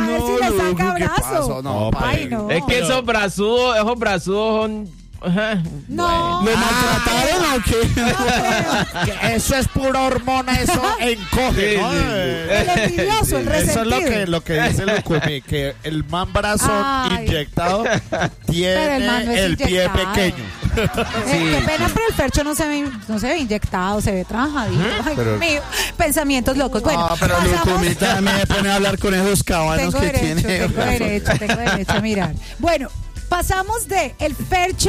A ver si le saca brazo. No, Ay, no. Es que esos brazudos son... No. ¿Me maltrataron o qué? Que eso es pura hormona, eso encoge, ¿no? El envidioso, el resentido. Eso es lo que dice Lucumi, que el man brazo inyectado Pero tiene el man no es el pie inyectado. pequeño. Qué pena, pero el Fercho no se ve inyectado, se ve trabajadito. Ay, pero- Dios mío, pensamientos locos. Bueno, Pero pasamos- Lucumi también me pone a hablar con esos cabanos que tiene. tengo derecho a mirar. Bueno, pasamos de el Fercho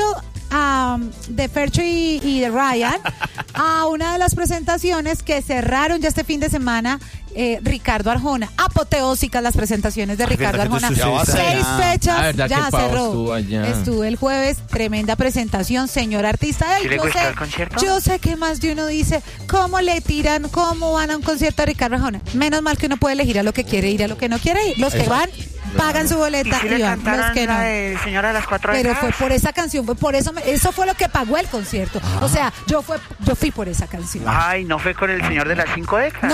de Fercho y de Ryan a una de las presentaciones que cerraron ya este fin de semana. Ricardo Arjona, apoteósicas las presentaciones de Ricardo verdad que Arjona, tú ya vas 6 allá. fechas, verdad ya que Pau cerró. estuvo allá. Estuve el jueves, tremenda presentación, señor artista. Ay, ¿Sí le gustó el concierto? yo sé que más de uno dice, ¿cómo le tiran, cómo van a un concierto de Ricardo Arjona? Menos mal que uno puede elegir a lo que quiere ir, a lo que no quiere ir. Los que van, pagan su ¿Y boleta si y le van, los cantaron que la no. de Señora de las Cuatro Pero Décadas? fue por esa canción, fue por eso, eso fue lo que pagó el concierto. O sea, yo fui por esa canción. Ay, ¿no fue con el Señor de las 5 décadas?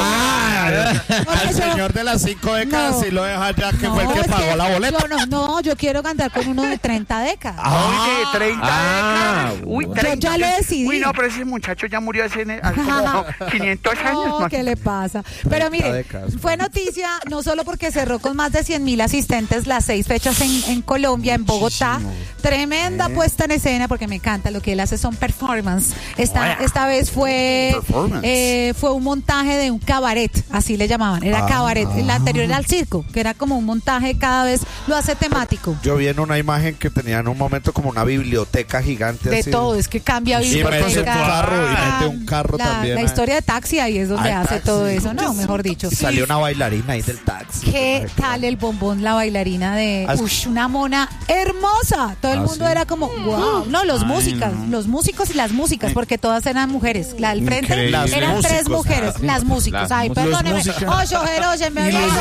No, Al señor de las 5 décadas No. sí lo deja ya, que fue el que es pagó la boleta. Yo quiero cantar con uno de 30 décadas. Uy, de 30 décadas. Uy, bueno. 30. Yo ya lo decidí. Uy, no, pero ese muchacho ya murió hace como 500 años. No, ¿qué le pasa? Pero mire, décadas. fue noticia no solo porque cerró con más de 100,000 asistentes las 6 fechas en Colombia, en Bogotá. Tremenda puesta en escena, porque me encanta, lo que él hace son performance. Esta vez fue un montaje de un cabaret, así le llamaban, era cabaret. El anterior era el circo, que era como un montaje, cada vez lo hace temático. Yo vi en una imagen que tenía en un momento como una biblioteca gigante. De así. todo, es que cambia Y mete un carro, y mete un carro también. La historia de Taxi ahí es donde Ah, hace Taxi. todo eso, no, mejor dicho. Y salió una bailarina ahí del taxi. ¿Qué tal el bombón, la bailarina de Ah, una mona hermosa? Todo el mundo era como, wow. No, los músicos y las músicas, porque todas eran mujeres. La del frente Increíble. Las eran músicos, 3 mujeres, las músicos. Las Ay, músicos. perdóneme. Oye, se me eso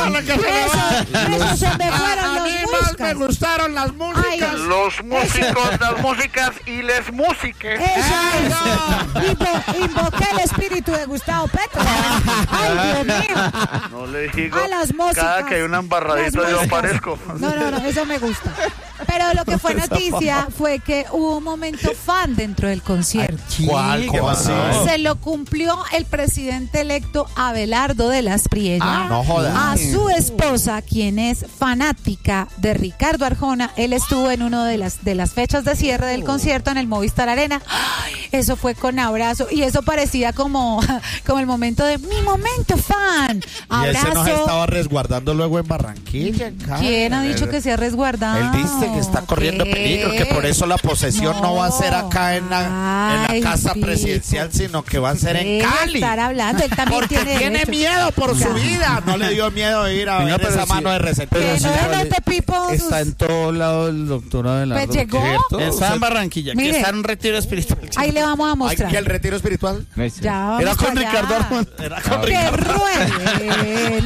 se me fueron los músicos. gustaron las Ay, Los músicos, las músicas y les músiques. eso es. Invoqué el espíritu de Gustavo Petro. Ay, Dios mío. No le digo, A las músicas. cada que hay una Las embarradita yo músicas. aparezco. No, eso me gusta. Pero lo que fue noticia fue que hubo un momento fan dentro del concierto. ¿Cuál? ¿Cómo así? Se lo cumplió el presidente electo Abelardo de las Priella No jodas. a su esposa, quien es fanática de Ricardo Arjona. Él estuvo en una de las fechas de cierre del concierto en el Movistar Arena. ¡Ay! Eso fue con abrazo y eso parecía como el momento de mi momento fan. Y él se nos Abrazo. estaba resguardando luego en Barranquilla. ¿Quién ha dicho que se ha resguardado? Él dice que está corriendo ¿Qué? peligro, que por eso la posesión no va a ser acá en la Ay, casa tipo. presidencial, sino que va a ser en Deje de Cali. estar hablando, él también Porque tiene tiene derecho. miedo por su Claro. vida. No le dio miedo ir a Venga, ver pero esa sí. mano de resentimiento. Que Pero no sí, denota Pipo sus- Está en todo lado el doctor Abelardo. Pues llegó. ¿Cierto? Está en Barranquilla, Mire. que está en un retiro espiritual. Ahí le vamos a Ay, mostrar. ¿que el retiro espiritual? Ya vamos Era con allá. Ricardo Arjona. Era con Que Ricardo. ruede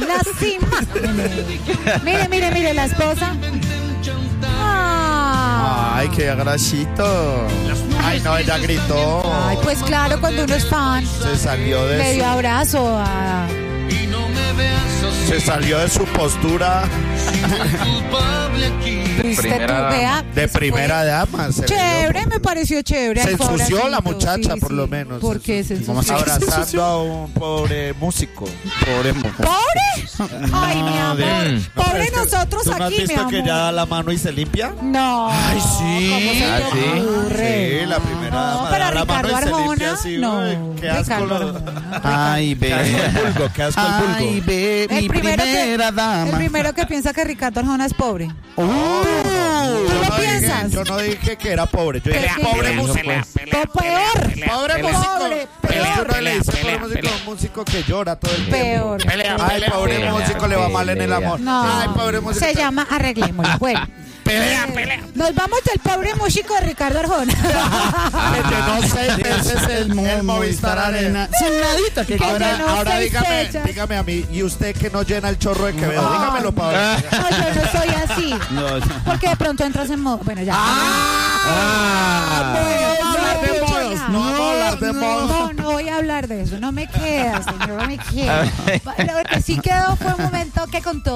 las imágenes. Mire, la esposa. Ay, qué grasito. Ay, no, ella gritó. Ay, pues claro, cuando uno es fan, Se salió le de dio abrazo a... se salió de su postura Vea, de eso primera fue dama. Se Chévere, me pareció chévere. Se Ay, fue ensució la abracito, muchacha, sí, por lo sí. menos. ¿Por qué se Como ensució? abrazando a un pobre músico. Pobre ¿Pobre? Ay, mi amor. Pobre nosotros ¿Tú no has aquí, mi visto amor. que ya da la mano y se limpia? No. Ay, sí. ¿Cómo se Ah, le sí. ocurre? Sí, la primera No, dama pero da la mano Ricardo y se limpia Arjona, así, no. uy, qué asco Ricardo lo- Arjona. Ay, Qué asco el ve. vulgo, qué asco el vulgo. Ay, ve, mi primera dama. el primero que piensa que Ricardo Arjona es pobre. ¿Tú lo piensas? Yo no dije que era pobre, yo dije ¿Qué? pobre ¿Qué? músico. Peor. Pobre músico. Pobre, Pero es que peor. uno le dice pobre músico a un músico que llora todo el tiempo. Peor. Ay, pobre pelea, músico le va mal en el pelea. amor. No, Ay, pobre músico. se llama Arreglémoslo. Bueno. Pelea. Nos vamos del pobre músico de Ricardo Arjona. Que llenó 6 veces el Movistar Arena. Sin nadita que Que ahora. llenó Ahora 6 fechas. dígame a mí, ¿y usted que no llena el chorro de Quevedo? No. Dígamelo para ver. No, yo no soy así. No, Porque de pronto entras en modo. Bueno, ya. No vamos a hablar de modos. No voy a hablar de eso. No me queda, señor. No me queda. Lo que sí quedó fue un momento que con todo